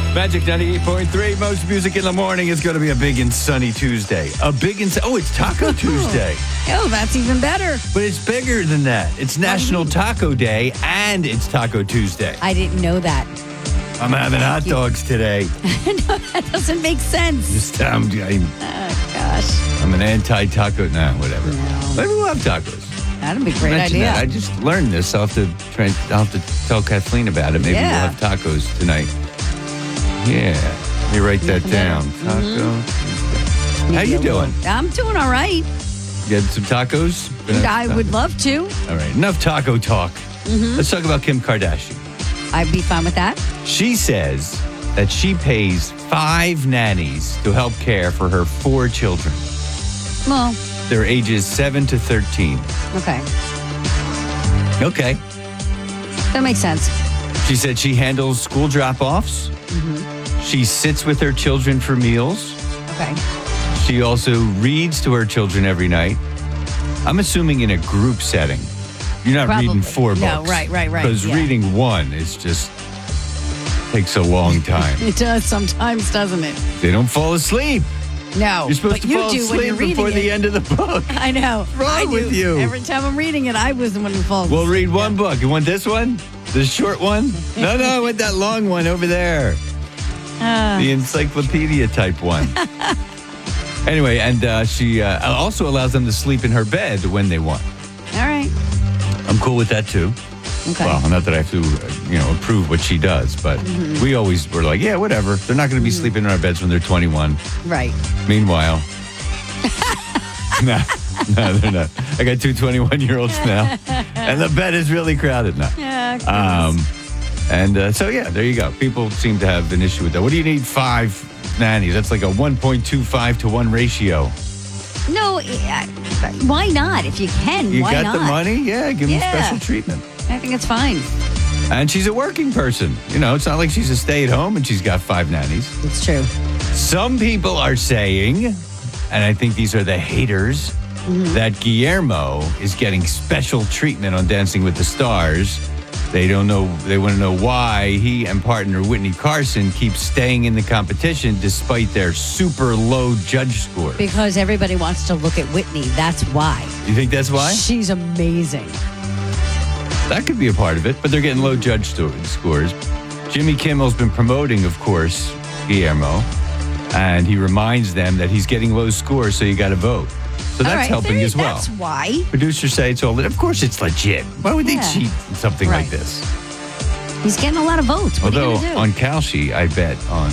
Magic 98.3, most music in the morning is going to be a big and sunny Tuesday. It's Taco Tuesday. Oh, that's even better. But it's bigger than that. It's National Taco Day and it's Taco Tuesday. I didn't know that. I'm having hot dogs today. No, that doesn't make sense. I'm Oh, gosh. an anti-taco. Nah, whatever. No. Maybe we'll have tacos. That'd be a great Mention idea. that. I just learned this. I'll have to tell Kathleen about it. Maybe we'll have tacos tonight. Yeah. Let me write that down. Taco Tuesday. How you doing? I'm doing all right. You had some tacos? I would love to. All right. Enough taco talk. Let's talk about Kim Kardashian. I'd be fine with that. She says that she pays 5 nannies to help care for her 4 children. Well, They're ages 7 to 13. okay. Okay. That makes sense. She said she handles school drop-offs. She sits with her children for meals. Okay. She also reads to her children every night. I'm assuming in a group setting. You're not Probably. reading 4 books. No, right. Because Yeah. reading one is just takes a long time. It does sometimes, doesn't it? They don't fall asleep. No. You're supposed but to you fall do when you're asleep reading before it. the end of the book. I know. wrong I do. with you? Every time I'm reading it, I was the one who falls We'll asleep. read one book. You want this one? The short one? No, I want that long one over there. The encyclopedia type one. Anyway, and she also allows them to sleep in her bed when they want. All right. I'm cool with that too. Okay. Well, not that I have to, approve what she does, but we always were like, yeah, whatever. They're not going to be sleeping in our beds when they're 21. Right. Meanwhile, no, they're not. I got 2 21-year-olds now, and the bed is really crowded now. Yeah. So, there you go. People seem to have an issue with that. What do you need 5 nannies? That's like a 1.25 to 1 ratio. No, why not? If you can, You why got not? the money? Yeah, give them Yeah. special treatment. I think it's fine. And she's a working person. It's not like she's a stay-at-home and she's got 5 nannies. It's true. Some people are saying, and I think these are the haters, that Guillermo is getting special treatment on Dancing with the Stars. They don't know. They want to know why he and partner Whitney Carson keep staying in the competition despite their super low judge score. Because everybody wants to look at Whitney. That's why. You think that's why? She's amazing. That could be a part of it, but they're getting low judge scores. Jimmy Kimmel's been promoting, of course, Guillermo, and he reminds them that he's getting low scores, so you got to vote. So that's helping as well. That's why. Producers say it's all. Of course, it's legit. Why would they Yeah. cheat in something like Right. this? He's getting a lot of votes. What Although are you gonna do? on Kalshi, I bet on.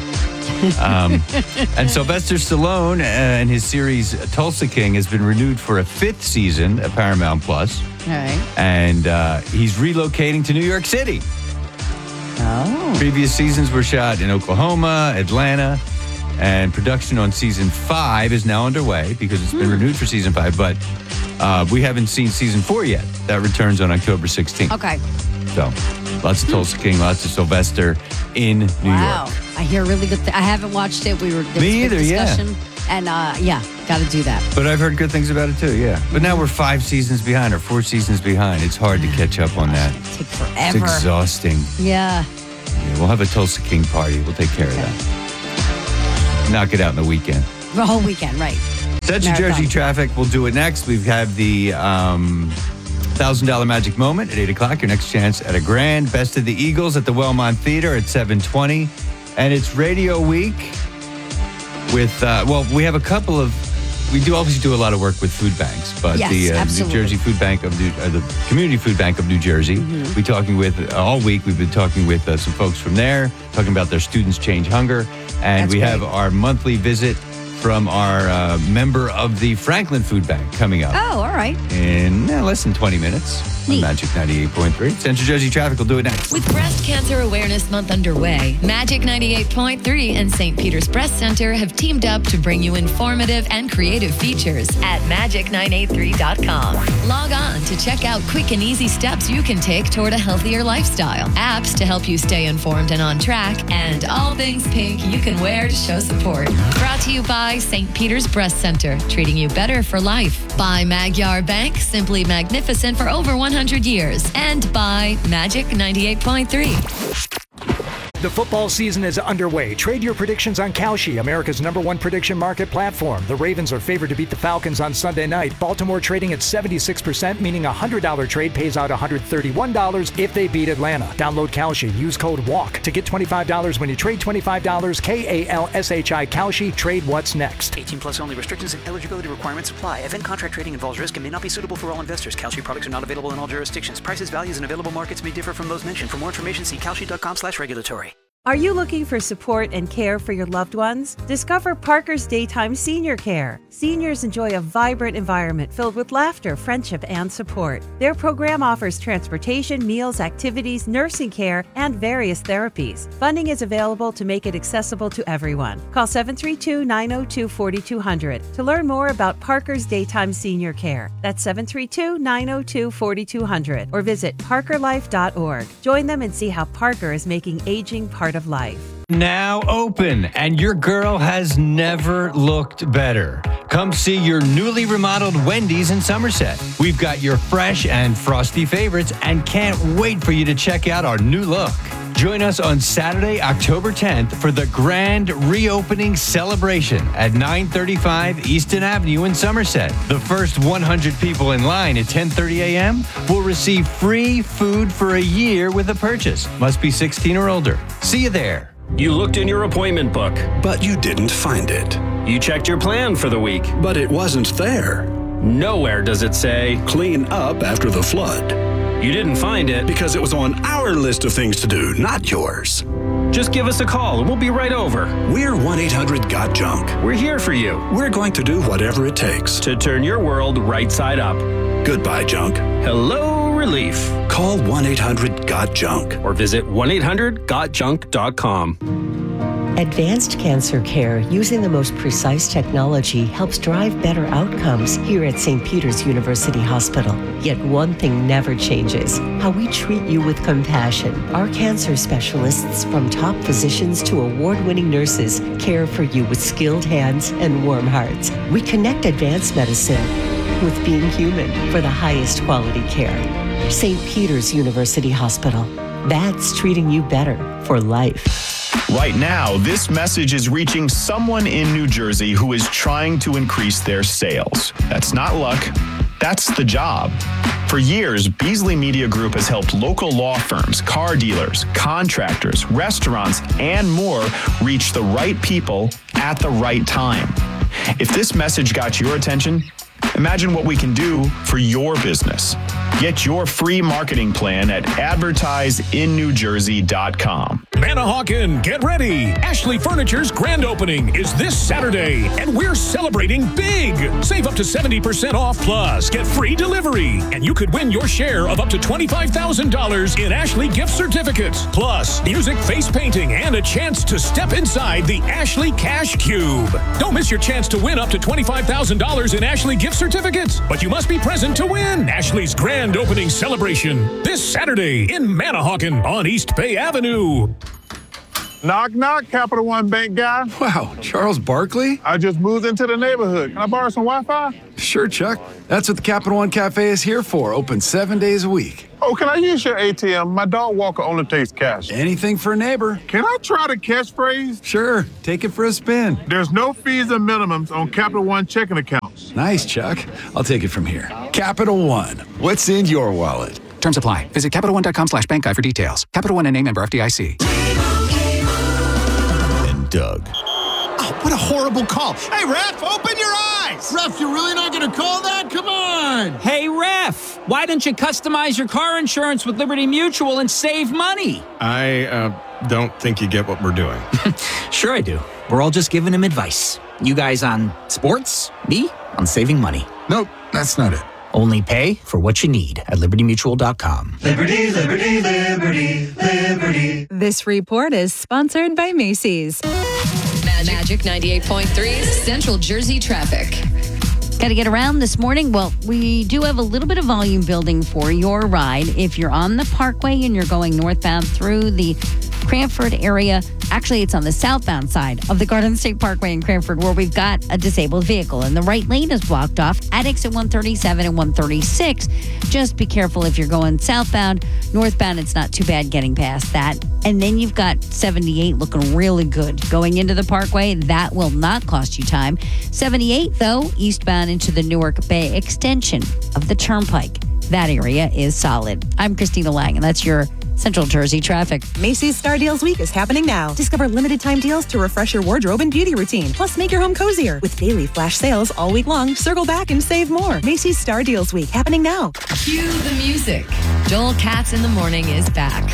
And Sylvester Stallone and his series Tulsa King has been renewed for a 5th season at Paramount Plus, All right. and he's relocating to New York City. Oh. Previous seasons were shot in Oklahoma, Atlanta, and production on season 5 is now underway because it's been renewed for season 5, but we haven't seen season 4 yet. That returns on October 16th. Okay. So lots of Tulsa King, lots of Sylvester in New Wow. York. I hear really good. I haven't watched it. There was Me big either, yeah. discussion. And got to do that. But I've heard good things about it too, yeah. But now we're 5 seasons behind or 4 seasons behind. It's hard to catch up on that. It'll take It's forever. exhausting. Yeah. Yeah, we'll have a Tulsa King party. We'll take care of that. Knock it out in the weekend. The whole weekend, right. Central Marathon. Jersey traffic. We'll do it next. We have the $1,000 magic moment at 8 o'clock. Your next chance at a grand. Best of the Eagles at the Wellmont Theater at 7:20. And it's Radio Week with, we have a couple of, we do obviously do a lot of work with food banks, but Yes, the New absolutely. Jersey Food Bank of the Community Food Bank of New Jersey. We're talking with, all week, we've been talking with some folks from there, talking about their Students Change Hunger. And That's we great. have our monthly visit from our member of the Franklin Food Bank coming up Oh, all right. in less than 20 minutes on Neat. Magic 98.3. Central Jersey traffic will do it next. With Breast Cancer Awareness Month underway, Magic 98.3 and St. Peter's Breast Center have teamed up to bring you informative and creative features at magic983.com. Log on to check out quick and easy steps you can take toward a healthier lifestyle, apps to help you stay informed and on track, and all things pink you can wear to show support. Brought to you by St. Peter's Breast Center, treating you better for life. By Magyar Bank, simply magnificent for over 100 years. And by Magic 98.3. The football season is underway. Trade your predictions on Kalshi, America's #1 prediction market platform. The Ravens are favored to beat the Falcons on Sunday night. Baltimore trading at 76%, meaning a $100 trade pays out $131 if they beat Atlanta. Download Kalshi. Use code WALK to get $25 when you trade $25. KALSHI Kalshi. Trade what's next. 18 plus only. Restrictions and eligibility requirements apply. Event contract trading involves risk and may not be suitable for all investors. Kalshi products are not available in all jurisdictions. Prices, values, and available markets may differ from those mentioned. For more information, see kalshi.com/regulatory. Are you looking for support and care for your loved ones? Discover Parker's Daytime Senior Care. Seniors enjoy a vibrant environment filled with laughter, friendship, and support. Their program offers transportation, meals, activities, nursing care, and various therapies. Funding is available to make it accessible to everyone. Call 732-902-4200 to learn more about Parker's Daytime Senior Care. That's 732-902-4200 or visit parkerlife.org. Join them and see how Parker is making aging part of life. Now open, and your girl has never looked better. Come see your newly remodeled Wendy's in Somerset. We've got your fresh and frosty favorites and can't wait for you to check out our new look. Join us on Saturday, October 10th for the grand reopening celebration at 935 Easton Avenue in Somerset. The first 100 people in line at 10:30 a.m. will receive free food for a year with a purchase. Must be 16 or older. See you there. You looked in your appointment book, but you didn't find it. You checked your plan for the week, but it wasn't there. Nowhere does it say, clean up after the flood. You didn't find it because it was on our list of things to do, not yours. Just give us a call and we'll be right over. We're 1-800-GOT-JUNK. We're here for you. We're going to do whatever it takes to turn your world right side up. Goodbye, junk. Hello, relief. Call 1-800-GOT-JUNK or visit 1-800-GOT-JUNK.com. Advanced cancer care using the most precise technology helps drive better outcomes here at St. Peter's University Hospital. Yet one thing never changes: how we treat you with compassion. Our cancer specialists, from top physicians to award-winning nurses, care for you with skilled hands and warm hearts. We connect advanced medicine with being human for the highest quality care. St. Peter's University Hospital. That's treating you better for life. Right now, this message is reaching someone in New Jersey who is trying to increase their sales. That's not luck. That's the job. For years, Beasley Media Group has helped local law firms, car dealers, contractors, restaurants, and more reach the right people at the right time. If this message got your attention, imagine what we can do for your business. Get your free marketing plan at advertiseinnewjersey.com. Manahawkin, get ready. Ashley Furniture's grand opening is this Saturday, and we're celebrating big. Save up to 70% off plus get free delivery. And you could win your share of up to $25,000 in Ashley gift certificates. Plus, music, face painting, and a chance to step inside the Ashley Cash Cube. Don't miss your chance to win up to $25,000 in Ashley gift certificates. But you must be present to win Ashley's grand opening celebration this Saturday in Manahawkin on East Bay Avenue. Knock, knock, Capital One Bank guy. Wow, Charles Barkley? I just moved into the neighborhood. Can I borrow some Wi-Fi? Sure, Chuck. That's what the Capital One Cafe is here for. Open 7 days a week. Oh, can I use your ATM? My dog walker only takes cash. Anything for a neighbor. Can I try the catchphrase? Sure. Take it for a spin. There's no fees and minimums on Capital One checking accounts. Nice, Chuck. I'll take it from here. Capital One. What's in your wallet? Terms apply. Visit CapitalOne.com/bankguide for details. Capital One, a member FDIC. And Doug. Oh, what a horrible call. Hey, ref, open your eyes. Ref, you're really not going to call that? Come on. Hey, ref, why don't you customize your car insurance with Liberty Mutual and save money? I don't think you get what we're doing. Sure I do. We're all just giving him advice. You guys on sports, me on saving money. Nope, that's not it. Only pay for what you need at libertymutual.com. Liberty, liberty, liberty, liberty. This report is sponsored by Macy's. Magic 98.3 Central Jersey traffic. Got to get around this morning. Well, we do have a little bit of volume building for your ride. If you're on the Parkway and you're going northbound through the Cranford area. Actually, it's on the southbound side of the Garden State Parkway in Cranford where we've got a disabled vehicle. And the right lane is blocked off at exit 137 and 136. Just be careful if you're going southbound. Northbound, it's not too bad getting past that. And then you've got 78 looking really good. Going into the Parkway, that will not cost you time. 78, though, eastbound into the Newark Bay extension of the Turnpike. That area is solid. I'm Christina Lang, and that's your Central Jersey traffic. Macy's Star Deals Week is happening now. Discover limited time deals to refresh your wardrobe and beauty routine. Plus, make your home cozier. With daily flash sales all week long, circle back and save more. Macy's Star Deals Week happening now. Cue the music. Joel Katz in the Morning is back.